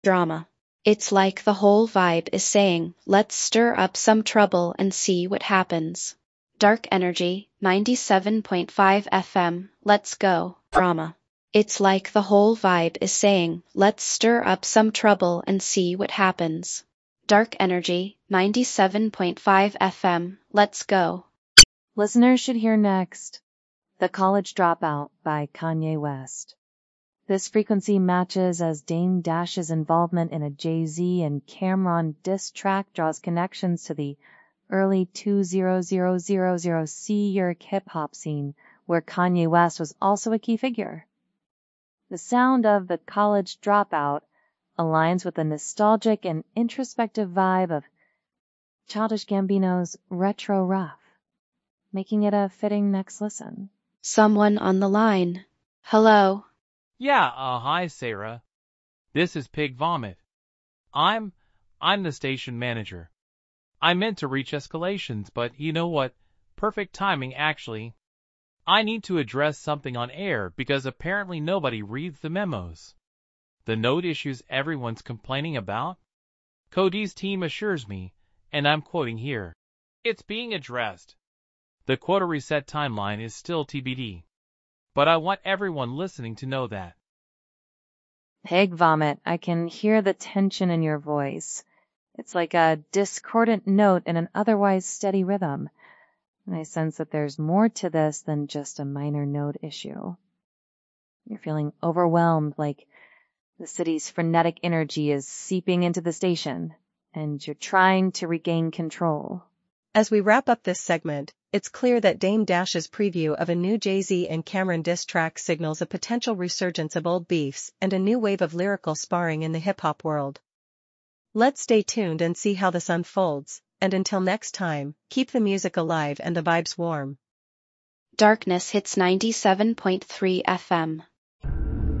Drama. It's like the whole vibe is saying, let's stir up some trouble and see what happens. Dark Energy, 97.5 FM, let's go. Drama. It's like the whole vibe is saying, let's stir up some trouble and see what happens. Dark Energy, 97.5 FM, let's go. Listeners should hear next The College Dropout by Kanye West. This frequency matches as Dame Dash's involvement in a Jay-Z and Cameron diss track draws connections to the early 2000 C-Yerk hip-hop scene, where Kanye West was also a key figure. The sound of The College Dropout aligns with the nostalgic and introspective vibe of Childish Gambino's Retro Rough, making it a fitting next listen. Someone on the line. Hello. Yeah, hi, Sarah. This is Pig Vomit. I'm the station manager. I meant to reach escalations, but you know what? Perfect timing, actually. I need to address something on air because apparently nobody reads the memos. The note issues everyone's complaining about? Cody's team assures me, and I'm quoting here, it's being addressed. The quota reset timeline is still TBD. But I want everyone listening to know that. Pig Vomit, I can hear the tension in your voice. It's like a discordant note in an otherwise steady rhythm. And I sense that there's more to this than just a minor note issue. You're feeling overwhelmed, like the city's frenetic energy is seeping into the station, and you're trying to regain control. As we wrap up this segment, it's clear that Dame Dash's preview of a new Jay-Z and Cameron diss track signals a potential resurgence of old beefs and a new wave of lyrical sparring in the hip-hop world. Let's stay tuned and see how this unfolds, and until next time, keep the music alive and the vibes warm. Darkness hits 97.3 FM.